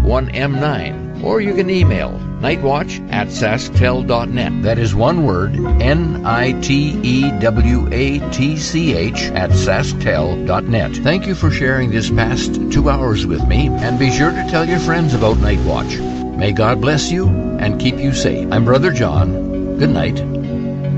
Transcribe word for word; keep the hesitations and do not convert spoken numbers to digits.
one M nine, or you can email nightwatch at sasktel dot net. That is one word, N I T E W A T C H at sasktel dot net. Thank you for sharing this past two hours with me, and be sure to tell your friends about Nightwatch. May God bless you and keep you safe. I'm Brother John. Good night.